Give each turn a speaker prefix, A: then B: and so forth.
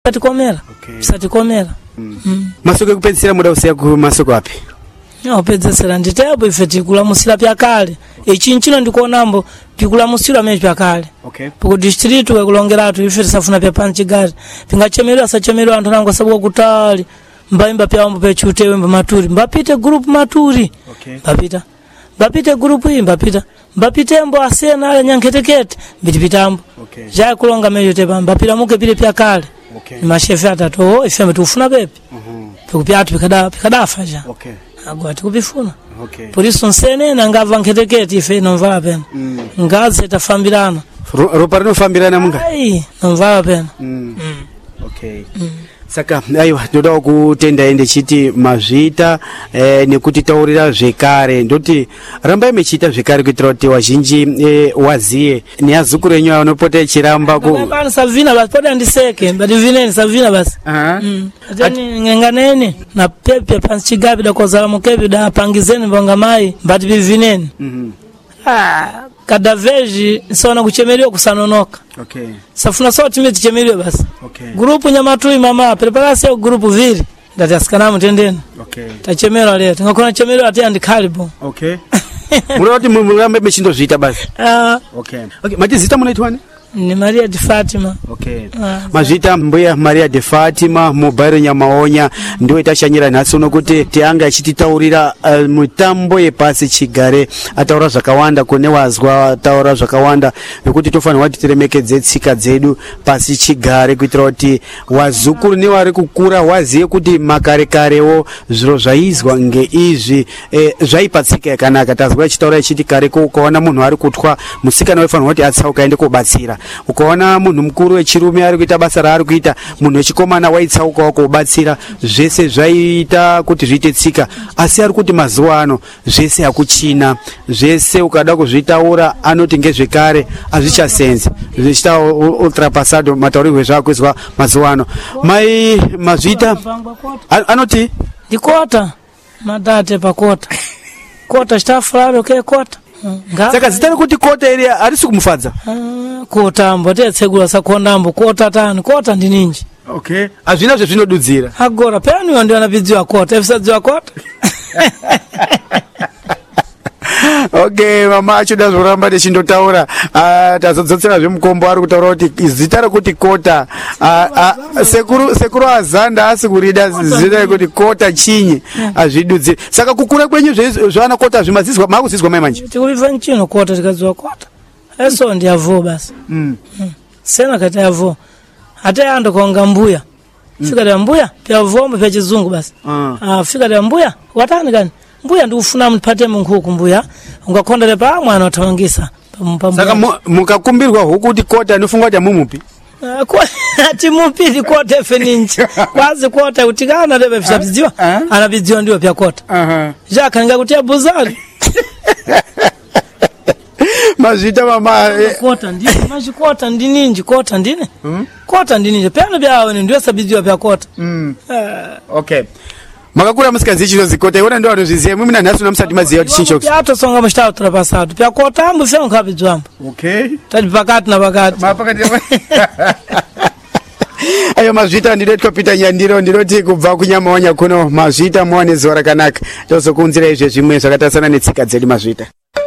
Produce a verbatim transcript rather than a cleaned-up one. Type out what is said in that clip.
A: Satikomera.
B: Okay.
A: Satikomera.
B: Mm. Mm. Masoko kupedzisira muda usiya ku masoko api?
A: No pedzesera nditebo ife tikulamusira pyakale. Echinchino ndikuonambo tikulamusira mechi pyakale.
B: Okay.
A: Poko district wekulongeratu ife tisafuna pya panchigari. Pingachemerwa sachemerwa anthu nango sabuwa kutali. Mbaimba pyambo pechutewe mba maturi. Mbapite group maturi.
B: Okay.
A: Mbapita. Mbapite group hii mbapita. Mbapite mbo asena ale nyanketekete mbitipitambo.
B: Okay.
A: Jaya kulonga mejo tepa mbapita muke pile pyakale.
B: Okay.
A: Ni mashefi atatu oh ife metufuna pepe. Mhm. Mm Pikupyatu pikada pikadafa ja.
B: Okay.
A: Agwati kubifuna.
B: Okay.
A: Police nsene na ngava nketekete ife nomvala pena. Mm. Ngaze tafambirana.
B: Ropa rino fambirana munga?
A: Ai, nomvala pena.
B: Mm. Mm. Okay. Mm. Saka aiwa ndoda kutenda ende chiti mazvita eh, nekuti taurira zvekare ndoti ramba imechita zvekare kuitira kuti wazhinji eh, waziye neazukuru enyu anopota chiramba ku
A: bana savina basi poda ndiseke mbadi vineni savina basi
B: aha
A: mm. Atani ngenganene na pepe pansi chigabi da kozala mukebi da pangizeni mbonga mai mbadi bivineni mhm mm ah kada veji sona kuchemeliwa kusanonoka.
B: Okay.
A: Safuna sauti miti chemeliwa basi.
B: Okay.
A: Grupu nyamatui mama preparasio grupu vili ndati asikana mutendeni.
B: Okay.
A: Tachemeliwa leo ngakona chemeliwa ati andikalibo.
B: Okay. Muloti mulambe mechindo zvita basi.
A: Ah.
B: Okay. Okay, mati zita munaitwani?
A: Ni Maria de Fatima.
B: Okay. Ah, mazvita mbuya Maria de Fatima mobile nyamaonya ndio itashanyira nhasi unokuti tianga achititaurira uh, mutambo yepasi chigare ataura zvakawanda kune wazwa ataura zvakawanda nekuti tofanirwa kuti tiremekedze tsika dzedu pasi chigare kuitira kuti wazukuru nevari kukura waziye kuti makare karewo zviro zvaizwa ngeizvi eh, zvaipatsika yakanaka tazwa chitaura ichiti kare ko ukaona munhu ari kutwa musikana wefanirwa kuti atsauka aende kobatsira ukaona munhu mukuru wechirume ari kuita basa raari kuita munhu wechikomana waitsauka wako kubatsira zvese zvaita kuti zviite tsika asi ari kuti mazuva ano zvese hakuchina zvese ukada kuzvitaura anoti ngezvekare hazvichasenzi zvichita ultrapasado mataurirwe zvakuizwa mazuva ano mai mazvita anoti
A: ndikota madate pakota kota chitafularo ke kota
B: Nga? Saka zita kuti kota iri arisi kumufadza?
A: Uh, kota mbo tetsegula sakonda mbo kota tani kota ndi ninji.
B: Okay. Azvina zve zvinodudzira.
A: Agora peni ndio anapidziwa kota, efisadziwa kota.
B: Okay, mama achoda zvoramba ndechindotaura uh, tazodzotsera zvemukombo ari kutaura kuti zita rekuti kota uh, uh, sekuru sekuru azanda asi kurida zita rekuti kota chinyi azvidudzire saka kukura kwenyu zvana kota zvimadzizwa makuzizwa mai manje
A: tikuliva nchino kota tikadziwa kota eso ndiyavo basi mm. mm. sena kati yavo ate yando konga mbuya mm. fika ya mbuya pya vombo pya chizungu basi uh. uh, fika ya mbuya watani gani mbuya ndikufuna mpate mungu mbuya ungakonda pa mwana utawangisa
B: saka mukakumbirwa huku kuti kota nifunga kuti mumupi
A: uh, kwa ati mupi kota feninchi kwazi kota utikana lebe visabiziwa uh, uh. anabiziwa ndio pya kota uh -huh. jaka nga kutia buzali
B: mazita mama
A: eh. Kota ndi maji kota ndi ninji kota ndine mm? Kota ndi ninji pena byawo ndio sabiziwa pya kota mm.
B: uh. Okay. Makakura musikazi chino zikota iona ndo anozviziva mimi na nhasi namsati maziva kuti chincho
A: yato songa mushtawo trapasado pya kota ambu fe unkabidzwamba.
B: Okay.
A: Tadi pakati na pakati
B: mapakati ayo mazvita ndinotwa Peter Nyandiro ndinoti kubva kunyamaonya kuno mazvita muone zuva rakanaka tozokuunzira izve zvimwe zvakatasana netsika dzedu mazvita.